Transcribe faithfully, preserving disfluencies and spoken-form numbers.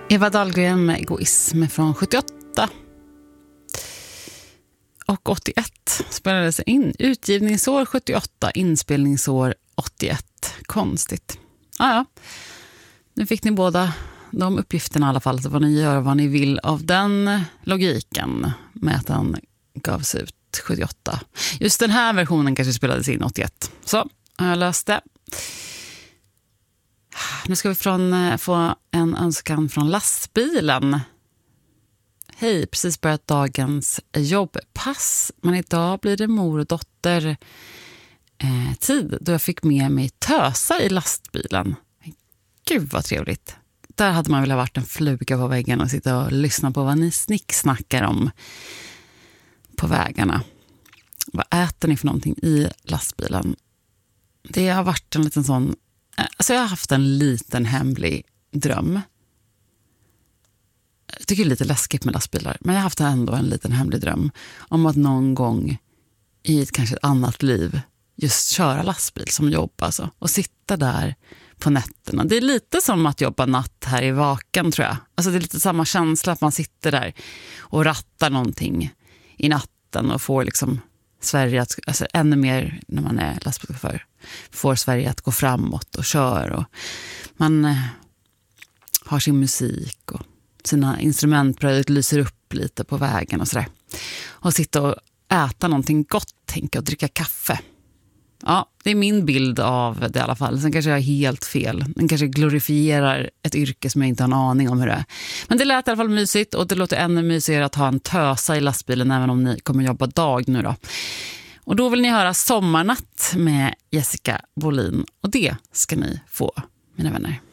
Eva Dahlgren med Egoism från sjuttioåtta. Och åttioett spelades in. Utgivningsår sjuttioåtta, inspelningsår åttioett. Konstigt. Ah, ja, nu fick ni båda de uppgifterna i alla fall. Så vad ni gör, vad ni vill av den logiken med att den gavs ut sjuttioåtta. Just den här versionen kanske spelades in åttioett. Så, har jag löst det. Nu ska vi från, få en önskan från lastbilen. Hej, precis börjat dagens jobbpass. Men idag blir det mor och dotter eh, tid då jag fick med mig tösa i lastbilen. Gud vad trevligt. Där hade man väl varit en fluga på väggen och sitta och lyssna på vad ni snicksnackar om på vägarna. Vad äter ni för någonting i lastbilen? Det har varit en liten sån... Alltså jag har haft en liten hemlig dröm. Jag tycker det är lite läskigt med lastbilar. Men jag har haft ändå en liten hemlig dröm om att någon gång i ett kanske ett annat liv just köra lastbil som jobb alltså. Och sitta där på nätterna. Det är lite som att jobba natt här i Vaken tror jag. Alltså det är lite samma känsla att man sitter där och rattar någonting i natten och får liksom Sverige att, alltså ännu mer när man är lastbilschaufför, får Sverige att gå framåt och kör och man eh, har sin musik och sina instrument lyser upp lite på vägen och sådär. Och sitta och äta någonting gott, tänka och dricka kaffe. Ja, det är min bild av det i alla fall. Sen kanske jag är helt fel. Den kanske glorifierar ett yrke som jag inte har en aning om hur det är. Men det lät i alla fall mysigt och det låter ännu mysigare att ha en tösa i lastbilen även om ni kommer jobba dag nu då. Och då vill ni höra Sommarnatt med Jessica Bolin och det ska ni få, mina vänner.